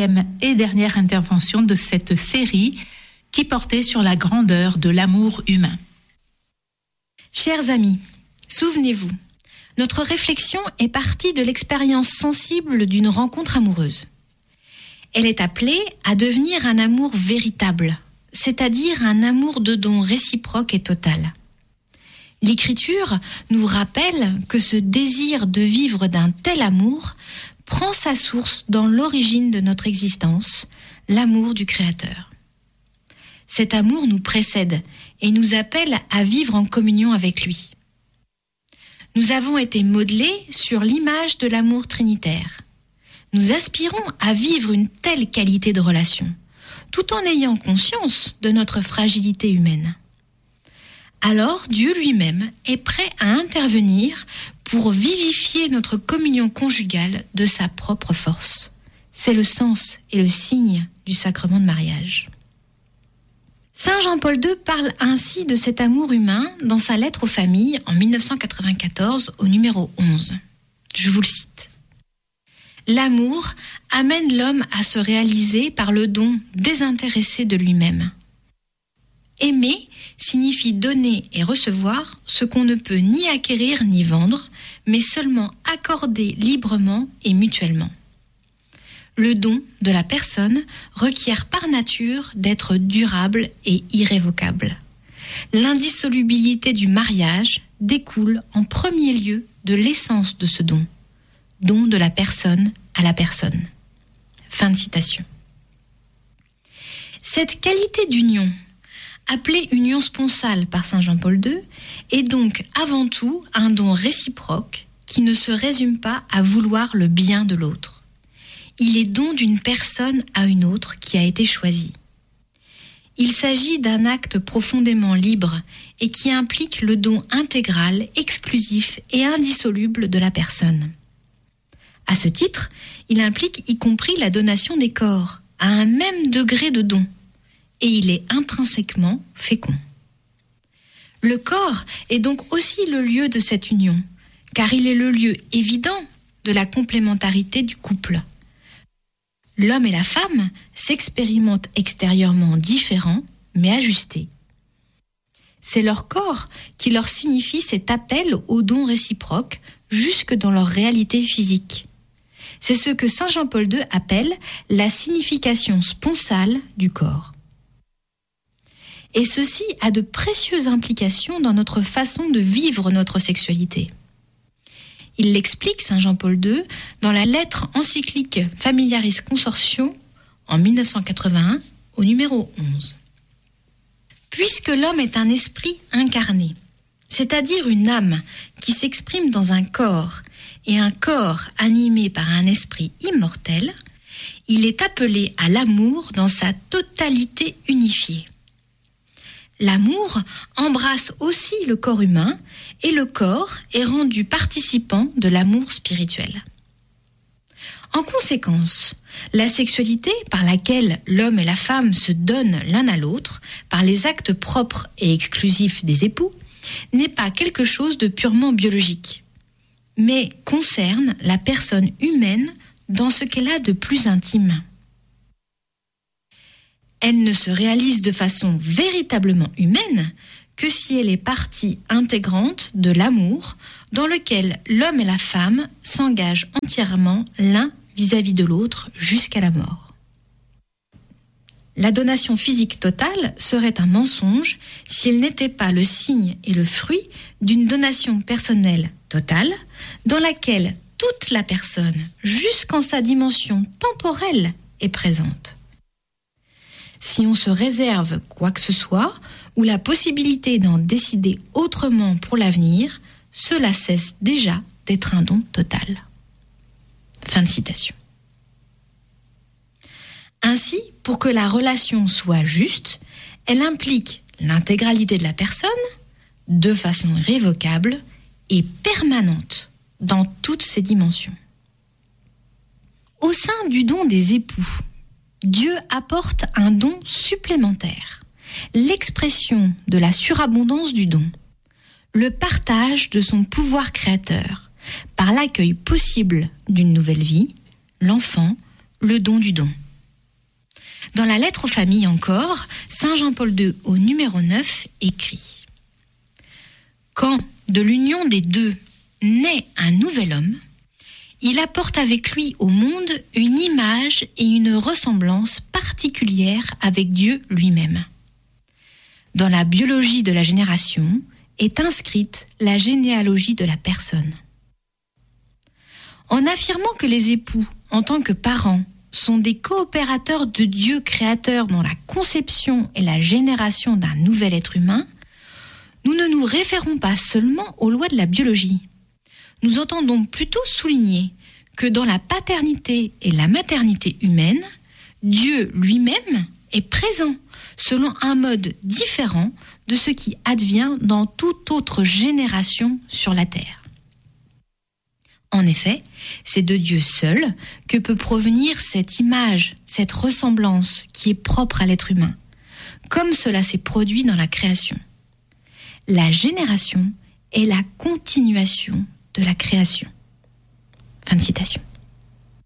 5e et dernière intervention de cette série qui portait sur la grandeur de l'amour humain. Chers amis, souvenez-vous, notre réflexion est partie de l'expérience sensible d'une rencontre amoureuse. Elle est appelée à devenir un amour véritable, c'est-à-dire un amour de don réciproque et total. L'Écriture nous rappelle que ce désir de vivre d'un tel amour prend sa source dans l'origine de notre existence, l'amour du Créateur. Cet amour nous précède et nous appelle à vivre en communion avec lui. Nous avons été modelés sur l'image de l'amour trinitaire. Nous aspirons à vivre une telle qualité de relation, tout en ayant conscience de notre fragilité humaine. Alors Dieu lui-même est prêt à intervenir pour vivifier notre communion conjugale de sa propre force. C'est le sens et le signe du sacrement de mariage. Saint Jean-Paul II parle ainsi de cet amour humain dans sa lettre aux familles en 1994 au numéro 11. Je vous le cite. L'amour amène l'homme à se réaliser par le don désintéressé de lui-même. Aimer signifie donner et recevoir ce qu'on ne peut ni acquérir ni vendre, mais seulement accorder librement et mutuellement. Le don de la personne requiert par nature d'être durable et irrévocable. L'indissolubilité du mariage découle en premier lieu de l'essence de ce don de la personne à la personne. Fin de citation. Cette qualité d'union, appelée union sponsale par saint Jean-Paul II, est donc avant tout un don réciproque qui ne se résume pas à vouloir le bien de l'autre. Il est don d'une personne à une autre qui a été choisie. Il s'agit d'un acte profondément libre et qui implique le don intégral, exclusif et indissoluble de la personne. À ce titre, il implique y compris la donation des corps, à un même degré de don, et il est intrinsèquement fécond. Le corps est donc aussi le lieu de cette union, car il est le lieu évident de la complémentarité du couple. L'homme et la femme s'expérimentent extérieurement différents, mais ajustés. C'est leur corps qui leur signifie cet appel au don réciproque jusque dans leur réalité physique. C'est ce que saint Jean-Paul II appelle la signification sponsale du corps. Et ceci a de précieuses implications dans notre façon de vivre notre sexualité. Il l'explique, saint Jean-Paul II, dans la lettre encyclique Familiaris Consortio en 1981 au numéro 11. Puisque l'homme est un esprit incarné, c'est-à-dire une âme qui s'exprime dans un corps et un corps animé par un esprit immortel, il est appelé à l'amour dans sa totalité unifiée. L'amour embrasse aussi le corps humain et le corps est rendu participant de l'amour spirituel. En conséquence, la sexualité par laquelle l'homme et la femme se donnent l'un à l'autre par les actes propres et exclusifs des époux n'est pas quelque chose de purement biologique, mais concerne la personne humaine dans ce qu'elle a de plus intime. Elle ne se réalise de façon véritablement humaine que si elle est partie intégrante de l'amour dans lequel l'homme et la femme s'engagent entièrement l'un vis-à-vis de l'autre jusqu'à la mort. La donation physique totale serait un mensonge s'il n'était pas le signe et le fruit d'une donation personnelle totale dans laquelle toute la personne, jusqu'en sa dimension temporelle, est présente. Si on se réserve quoi que ce soit, ou la possibilité d'en décider autrement pour l'avenir, cela cesse déjà d'être un don total. Fin de citation. Ainsi, pour que la relation soit juste, elle implique l'intégralité de la personne, de façon irrévocable et permanente dans toutes ses dimensions. Au sein du don des époux, Dieu apporte un don supplémentaire, l'expression de la surabondance du don, le partage de son pouvoir créateur, par l'accueil possible d'une nouvelle vie, l'enfant, le don du don. Dans la lettre aux familles encore, Saint Jean-Paul II au numéro 9 écrit « Quand de l'union des deux naît un nouvel homme, il apporte avec lui au monde une image et une ressemblance particulière avec Dieu lui-même. Dans la biologie de la génération est inscrite la généalogie de la personne. En affirmant que les époux, en tant que parents, sont des coopérateurs de Dieu créateur dans la conception et la génération d'un nouvel être humain, nous ne nous référons pas seulement aux lois de la biologie. Nous entendons plutôt souligner que dans la paternité et la maternité humaine, Dieu lui-même est présent selon un mode différent de ce qui advient dans toute autre génération sur la terre. En effet, c'est de Dieu seul que peut provenir cette image, cette ressemblance qui est propre à l'être humain, comme cela s'est produit dans la création. La génération est la continuation de la création. Fin de citation.